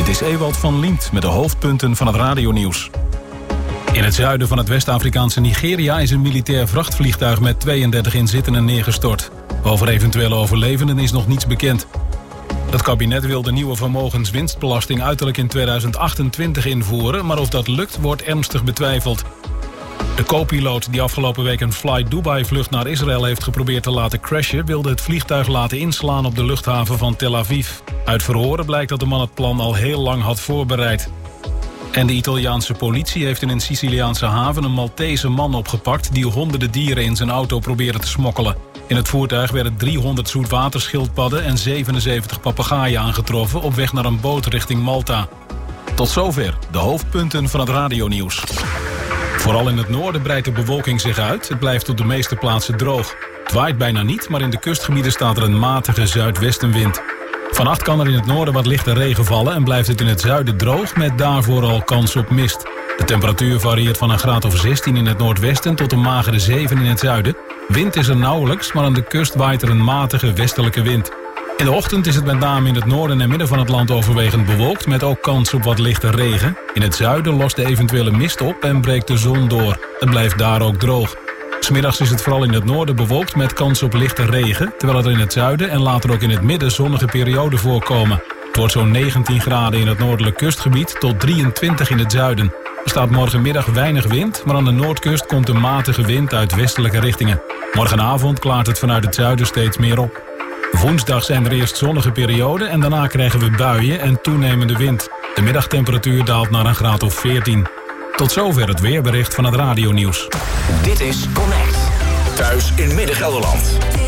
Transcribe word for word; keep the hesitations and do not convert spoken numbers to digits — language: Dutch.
is Ewald van Liemt met de hoofdpunten van het radionieuws. In het zuiden van het West-Afrikaanse Nigeria is een militair vrachtvliegtuig met tweeëndertig inzittenden neergestort. Over eventuele overlevenden is nog niets bekend. Het kabinet wil de nieuwe vermogenswinstbelasting uiterlijk in tweeduizend achtentwintig invoeren, maar of dat lukt wordt ernstig betwijfeld. De co-piloot die afgelopen week een Fly Dubai-vlucht naar Israël heeft geprobeerd te laten crashen, wilde het vliegtuig laten inslaan op de luchthaven van Tel Aviv. Uit verhoren blijkt dat de man het plan al heel lang had voorbereid. En de Italiaanse politie heeft in een Siciliaanse haven een Maltese man opgepakt die honderden dieren in zijn auto probeerde te smokkelen. In het voertuig werden driehonderd zoetwaterschildpadden en zevenenzeventig papegaaien aangetroffen op weg naar een boot richting Malta. Tot zover de hoofdpunten van het radionieuws. Vooral in het noorden breidt de bewolking zich uit. Het blijft op de meeste plaatsen droog. Het waait bijna niet, maar in de kustgebieden staat er een matige zuidwestenwind. Vannacht kan er in het noorden wat lichte regen vallen en blijft het in het zuiden droog met daarvoor al kans op mist. De temperatuur varieert van een graad of zestien in het noordwesten tot een magere zeven in het zuiden. Wind is er nauwelijks, maar aan de kust waait er een matige westelijke wind. In de ochtend is het met name in het noorden en midden van het land overwegend bewolkt met ook kans op wat lichte regen. In het zuiden lost de eventuele mist op en breekt de zon door. Het blijft daar ook droog. 'S Middags is het vooral in het noorden bewolkt met kans op lichte regen, terwijl er in het zuiden en later ook in het midden zonnige perioden voorkomen. Het wordt zo'n negentien graden in het noordelijk kustgebied tot drieëntwintig in het zuiden. Er staat morgenmiddag weinig wind, maar aan de noordkust komt een matige wind uit westelijke richtingen. Morgenavond klaart het vanuit het zuiden steeds meer op. Woensdag zijn er eerst zonnige perioden en daarna krijgen we buien en toenemende wind. De middagtemperatuur daalt naar een graad of veertien. Tot zover het weerbericht van het radionieuws. Dit is Connect. Thuis in Midden-Gelderland.